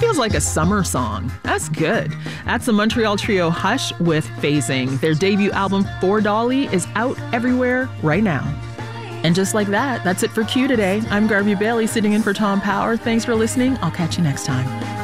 feels like a summer song. That's good. That's the Montreal trio Hush with Phasing. Their debut album, For Dolly, is out everywhere right now. And just like that, that's it for Q today. I'm Garvey Bailey sitting in for Tom Power. Thanks for listening. I'll catch you next time.